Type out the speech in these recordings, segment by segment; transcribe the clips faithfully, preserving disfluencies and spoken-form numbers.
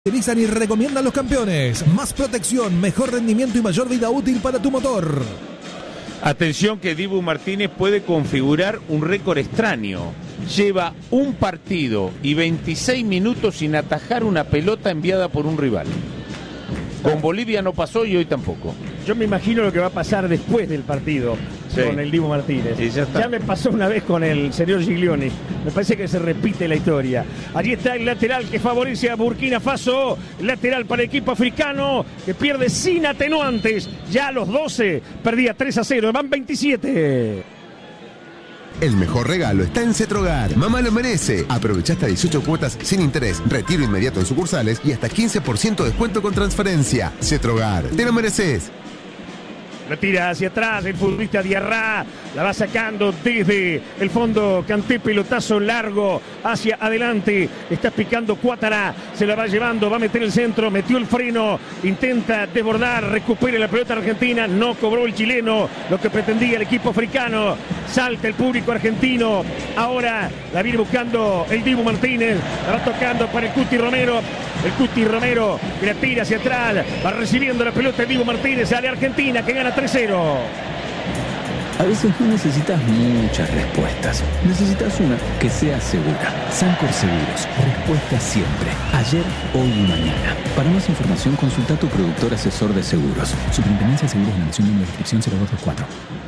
Utilizan y recomiendan los campeones. Más protección, mejor rendimiento y mayor vida útil para tu motor. Atención que Dibu Martínez puede configurar un récord extraño. Lleva un partido y veintiséis minutos sin atajar una pelota enviada por un rival. Con Bolivia no pasó y hoy tampoco. Yo me imagino lo que va a pasar después del partido sí. con el Dibu Martínez. Sí, ya, ya me pasó una vez con el señor Giglioni. Me parece que se repite la historia. Allí está el lateral que favorece a Burkina Faso. Lateral para el equipo africano que pierde sin atenuantes. Ya a los doce perdía tres a cero. Van veintisiete. El mejor regalo está en Cetrogar. Mamá lo merece. Aprovecha hasta dieciocho cuotas sin interés, retiro inmediato en sucursales y hasta quince por ciento de descuento con transferencia. Cetrogar, te lo mereces. La tira hacia atrás el futbolista Diarra, la va sacando desde el fondo. Kanté, pelotazo largo hacia adelante. Está picando Cuátara, se la va llevando, va a meter el centro, metió el freno, intenta desbordar, recupera la pelota argentina. No cobró el chileno lo que pretendía el equipo africano. Salta el público argentino. Ahora la viene buscando el Dibu Martínez, la va tocando para el Cuti Romero. El Cuti Romero que la tira hacia atrás, va recibiendo la pelota el Dibu Martínez. Sale Argentina que gana tres cero. A veces no necesitas muchas respuestas. Necesitas una que sea segura. Sancor Seguros. Respuesta siempre. Ayer, hoy y mañana. Para más información, consulta a tu productor asesor de seguros. Superintendencia de Seguros de la Nación, número de inscripción cero dos dos cuatro.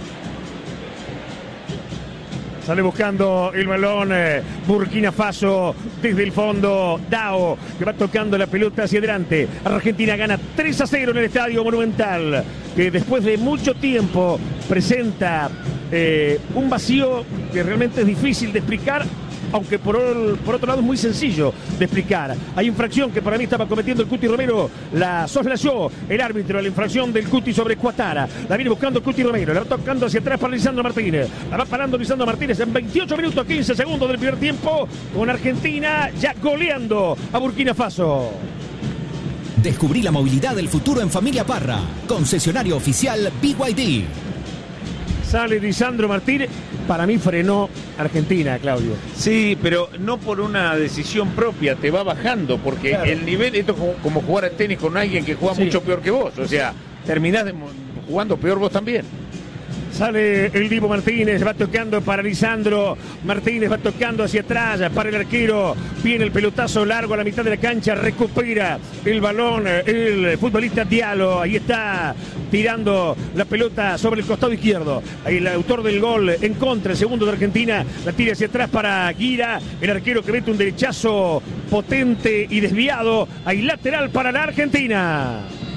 Sale buscando el balón eh, Burkina Faso desde el fondo. Dao que va tocando la pelota hacia adelante. Argentina gana tres a cero en el Estadio Monumental, que después de mucho tiempo presenta eh, un vacío que realmente es difícil de explicar, aunque por, por otro lado es muy sencillo de explicar. Hay infracción que para mí estaba cometiendo el Cuti Romero, la soslayó el árbitro, la infracción del Cuti sobre Cuátara. La viene buscando el Cuti Romero, la va tocando hacia atrás para Lisandro Martínez. La va parando Lisandro Martínez en veintiocho minutos quince segundos del primer tiempo, con Argentina ya goleando a Burkina Faso. Descubrí la movilidad del futuro en Familia Parra. Concesionario oficial B Y D. Sale Lisandro Martínez. Para mí frenó Argentina, Claudio. Sí, pero no por una decisión propia, te va bajando, porque claro, el nivel, esto es como, como jugar al tenis con alguien que juega sí. mucho peor que vos, o sea, terminás de, jugando peor vos también. Sale el Dibu Martínez, va tocando para Lisandro Martínez, va tocando hacia atrás para el arquero. Viene el pelotazo largo a la mitad de la cancha, recupera el balón el futbolista Diallo. Ahí está tirando la pelota sobre el costado izquierdo. Ahí el autor del gol en contra, el segundo de Argentina, la tira hacia atrás para Guira, el arquero que mete un derechazo potente y desviado. Ahí lateral para la Argentina.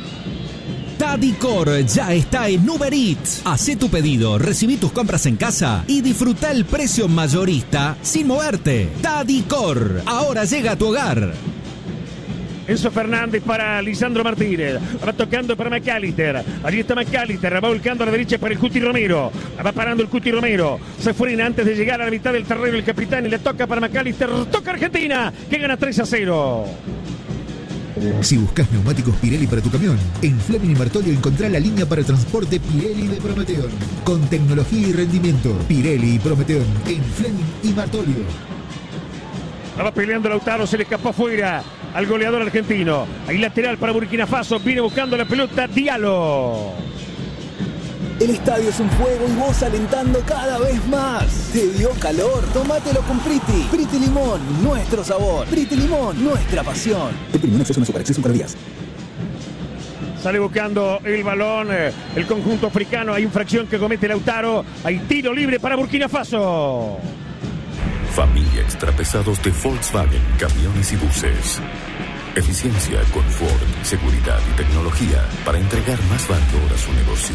Tadicor ya está en Uber Eats. Hacé tu pedido, recibí tus compras en casa y disfruta el precio mayorista sin moverte. Tadicor, ahora llega a tu hogar. Enzo Fernández para Lisandro Martínez, va tocando para McAllister, allí está McAllister, va volcando a la derecha para el Cuti Romero, va parando el Cuti Romero, se frena antes de llegar a la mitad del terreno el capitán y le toca para McAllister, toca Argentina, que gana tres a cero. Si buscas neumáticos Pirelli para tu camión, en Fleming y Martolio encontrá la línea para transporte Pirelli de Prometeon. Con tecnología y rendimiento, Pirelli y Prometeon en Fleming y Martolio. Estaba peleando Lautaro, se le escapó afuera al goleador argentino. Ahí lateral para Burkina Faso, viene buscando la pelota Diallo. El estadio es un juego y vos alentando cada vez más. ¿Te dio calor? Tómatelo con Priti. Priti Limón, nuestro sabor. Priti Limón, nuestra pasión. El primer acceso a una superacceso con calorías. Sale buscando el balón el conjunto africano. Hay infracción que comete Lautaro. Hay tiro libre para Burkina Faso. Familia Extrapesados de Volkswagen, camiones y buses. Eficiencia, confort, seguridad y tecnología para entregar más valor a su negocio.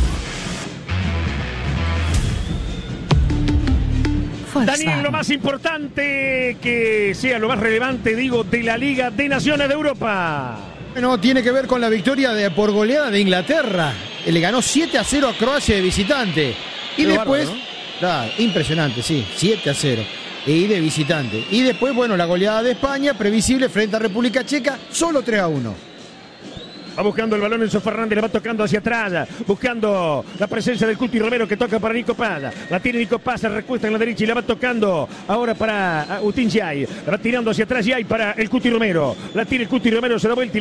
Daniel, lo más importante, que sea lo más relevante, digo, de la Liga de Naciones de Europa. Bueno, tiene que ver con la victoria de, por goleada de Inglaterra. Le ganó siete a cero a Croacia de visitante. Y Pero después, bárbaro, ¿no? ah, impresionante, sí, siete a cero. Y de visitante. Y después, bueno, la goleada de España, previsible frente a República Checa, solo tres a uno. Va buscando el balón Enzo Fernández, le va tocando hacia atrás, buscando la presencia del Cuti Romero que toca para Nico Paz. La tiene Nico Paz, se recuesta en la derecha y la va tocando ahora para Agustín Yay. La va tirando hacia atrás Yay para el Cuti Romero. La tiene el Cuti Romero, se da vuelta y